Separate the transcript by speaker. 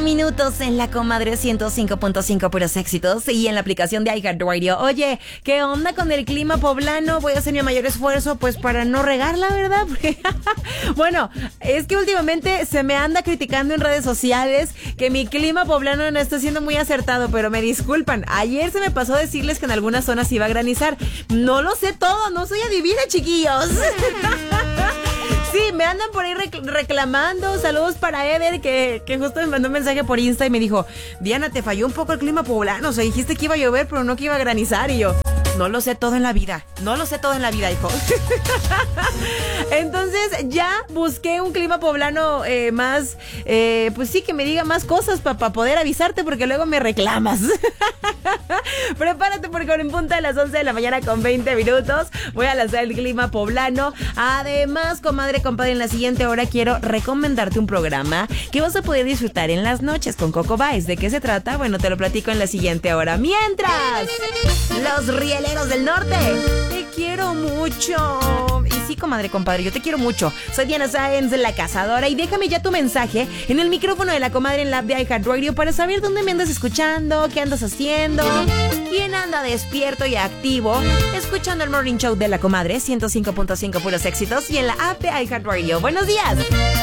Speaker 1: minutos en la comadre 105.5 puros éxitos y en la aplicación de iHeartRadio. Oye, ¿qué onda con el clima poblano? Voy a hacer mi mayor esfuerzo pues para no regarla, ¿verdad? Porque, bueno, es que últimamente se me anda criticando en redes sociales que mi clima poblano no está siendo muy acertado, pero me disculpan. Ayer se me pasó decirles que en algunas zonas iba a granizar. No lo sé todo, no soy adivina, chiquillos. Sí, me andan por ahí reclamando. Saludos para Eder, que justo me mandó un mensaje por Insta y me dijo: Diana, te falló un poco el clima poblano. O sea, dijiste que iba a llover, pero no que iba a granizar. Y yo, no lo sé todo en la vida. No lo sé todo en la vida, hijo. Entonces ya busqué un clima poblano más, pues sí, que me diga más cosas para poder avisarte, porque luego me reclamas. Prepárate porque en punta de las 11 de la mañana con 20 minutos voy a lanzar el clima poblano. Además, comadre, compadre, en la siguiente hora quiero recomendarte un programa que vas a poder disfrutar en las noches con Coco Baez. ¿De qué se trata? Bueno, te lo platico en la siguiente hora. Mientras, los rieleros del norte, te quiero mucho. Y sí, comadre, compadre, yo te quiero mucho. Soy Diana Sáenz, la cazadora, y déjame ya tu mensaje en el micrófono de la comadre en la app de iHeartRadio para saber dónde me andas escuchando, qué andas haciendo, quién anda despierto y activo escuchando el Morning Show de la comadre 105.5 puros éxitos y en la app de iHeartRadio. ¡Buenos días!